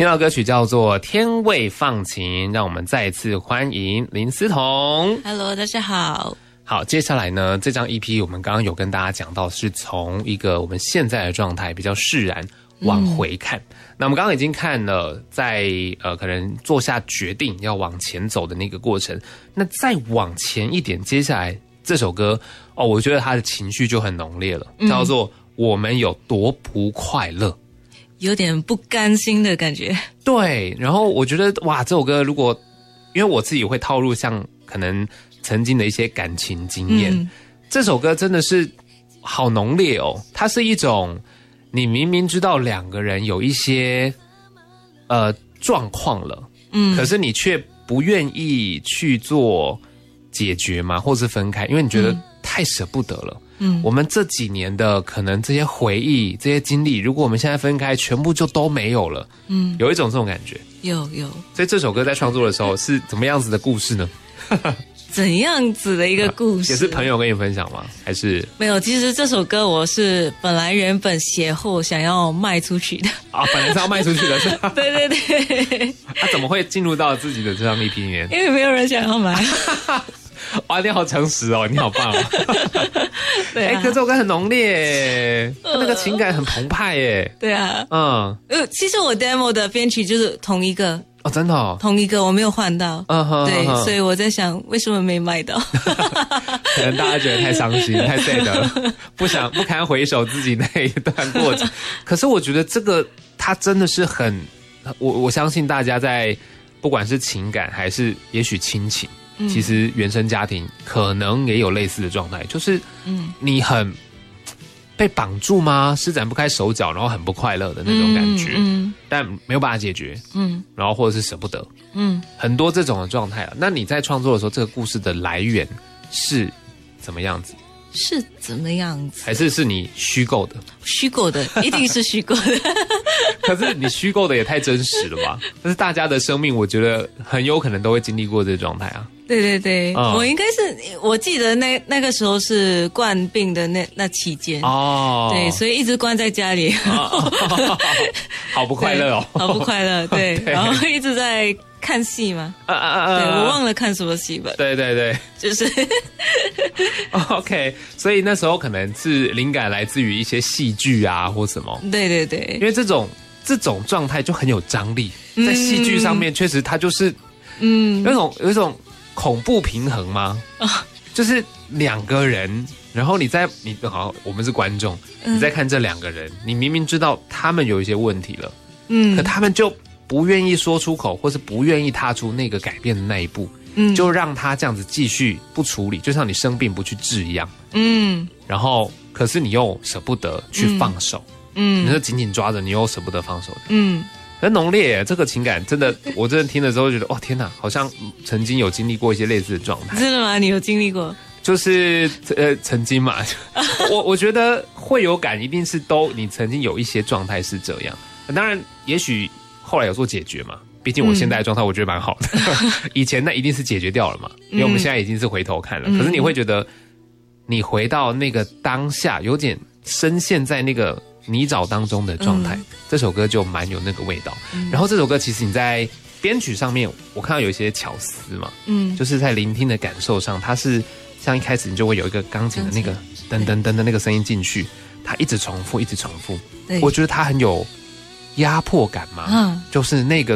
听到歌曲叫做《天未放晴》，让我们再一次欢迎林思彤。 Hello， 大家好。 好，接下来呢，这张 EP 我们刚刚有跟大家讲到，是从一个我们现在的状态比较释然往回看。那我们刚刚已经看了在可能做下决定要往前走的那个过程，那再往前一点，接下来这首歌我觉得它的情绪就很浓烈了，叫做《我们有多不快乐》。 有点不甘心的感觉。 对，然后我觉得哇，这首歌如果因为我自己会套入像可能曾经的一些感情经验，这首歌真的是好浓烈哦。它是一种你明明知道两个人有一些状况了，可是你却不愿意去做解决嘛，或是分开，因为你觉得太舍不得了。我们这几年的可能这些回忆、这些经历，如果我们现在分开，全部就都没有了。有一种这种感觉。有。所以这首歌在创作的时候是怎么样子的故事呢？ 怎样子的一个故事？ 也是朋友跟你分享吗？还是没有？其实这首歌我是原本写后想要卖出去的啊，本来是要卖出去的，是吧？ 对。 他怎么会进入到自己的这张 EP 里面？ 因为没有人想要买。 哇，你好诚实哦，你好棒哦！ 对啊， 可这首歌很浓烈，那个情感很澎湃耶。 对啊，其实我 demo 的编曲就是同一个哦，真的哦， 同一个，我没有换到。对，所以我在想，为什么没买到？ 可能大家觉得太伤心、太 sad 了，不堪回首自己那一段过程。可是我觉得这个它真的是很，我相信大家在不管是情感还是也许亲情。其实原生家庭可能也有类似的状态，就是你很被绑住吗？施展不开手脚，然后很不快乐的那种感觉，但没有办法解决，然后或者是舍不得，很多这种的状态了。那你在创作的时候，这个故事的来源是怎么样子？ 是怎么样子？ 还是你虚构的？ 虚构的，一定是虚构的。 可是你虚构的也太真实了吧？但是大家的生命，我觉得很有可能都会经历过这个状态啊。 对，我应该是我记得那个时候是冠病的那期间哦，对，所以一直关在家里， 好不快乐哦， 好不快乐，对，然后一直在看戏嘛，对，我忘了看什么戏吧， 对， 就是 OK， 所以那时候可能是灵感来自于一些戏剧啊或什么， 对， 因为这种状态就很有张力，在戏剧上面确实它就是有一种恐怖平衡吗？就是两个人，然后好，我们是观众，你在看这两个人，你明明知道他们有一些问题了，可他们就不愿意说出口，或是不愿意踏出那个改变的那一步，就让他这样子继续不处理，就像你生病不去治一样，然后可是你又舍不得去放手，你就紧紧抓着，你又舍不得放手，很浓烈耶，这个情感真的，我真的听的时候觉得，哇天哪，好像曾经有经历过一些类似的状态。 真的吗？你有经历过？ 就是曾经嘛，我觉得会有感，一定是你曾经有一些状态是这样。当然，也许后来有做解决嘛，毕竟我现在的状态我觉得蛮好的。以前那一定是解决掉了嘛，因为我们现在已经是回头看了。可是你会觉得，你回到那个当下，有点深陷在那个泥沼当中的状态，这首歌就蛮有那个味道。然后这首歌其实你在编曲上面，我看到有一些巧思嘛，就是在聆听的感受上，它是像一开始你就会有一个钢琴的那个噔噔噔的那个声音进去，它一直重复，一直重复。我觉得它很有压迫感嘛，就是那个